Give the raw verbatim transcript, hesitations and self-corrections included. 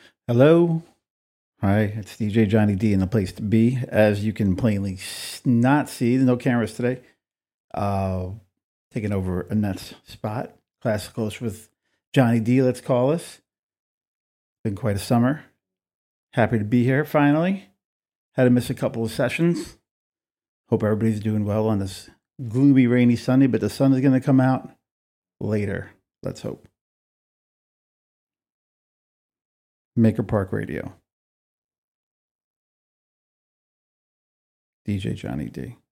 Hello. Hi, it's D J Johnny D in the place to be. As you can plainly s- not see, no cameras today. Uh, Taking over Annette's spot. Classicals with Johnny D, let's call us. Been quite a summer. Happy to be here finally. Had to miss a couple of sessions. Hope everybody's doing well on this gloomy, rainy Sunday, but the sun is going to come out later. Let's hope. Maker Park Radio. D J Johnny D.